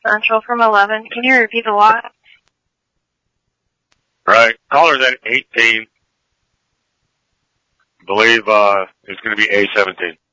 differential from 11. Can you repeat the lot? Right. Caller's at 18. Believe, it's going to be A17.